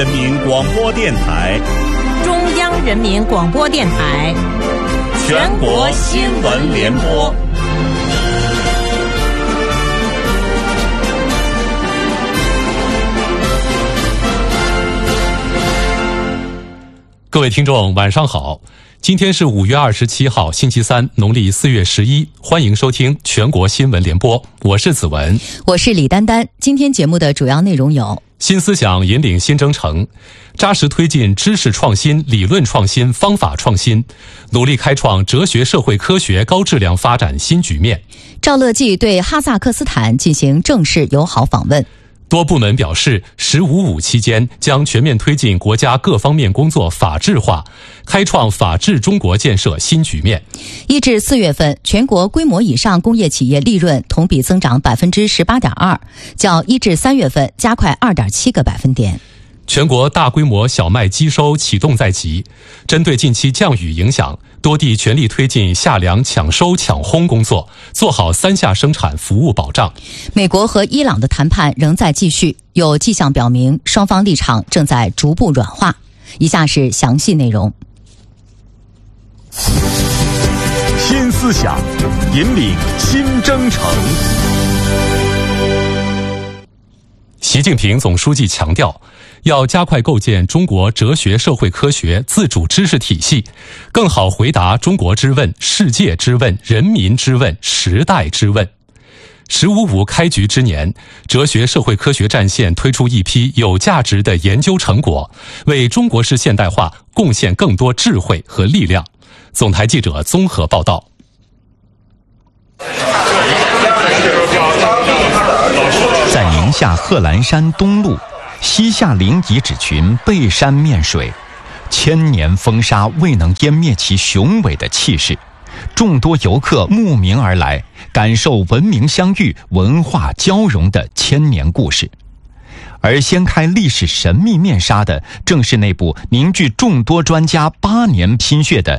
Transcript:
人民广播电台、 中央人民广播电台、 全国新闻联播。 各位听众晚上好，今天是5月27号星期三，农历4月11，欢迎收听全国新闻联播，我是子文， 我是李丹丹。今天节目的主要内容有： 新思想引领新征程，扎实推进知识创新、理论创新、方法创新，努力开创哲学社会科学高质量发展新局面。 赵乐际对哈萨克斯坦进行正式友好访问。 多部门表示，“15+5”期间将全面推进国家各方面工作法治化，开创法治中国建设新局面。 1至4月份，全国规模以上工业企业利润同比增长18.2%，较1至3月份加快2.7个百分点。 全国大规模小麦机收启动在即，针对近期降雨影响，多地全力推进夏粮抢收抢烘工作，做好3下生产服务保障。 美国和伊朗的谈判仍在继续，有迹象表明双方立场正在逐步软化。以下是详细内容。 新思想引领新征程。 习近平总书记强调，要加快构建中国哲学社会科学自主知识体系，更好回答中国之问、世界之问、人民之问、时代之问。“15+5”开局之年，哲学社会科学战线推出一批有价值的研究成果，为中国式现代化贡献更多智慧和力量。总台记者综合报道。 在宁夏贺兰山东麓，西夏陵遗址群背山面水，千年风沙未能湮灭其雄伟的气势。众多游客慕名而来，感受文明相遇、文化交融的千年故事。而掀开历史神秘面纱的，正是那部凝聚众多专家8年心血的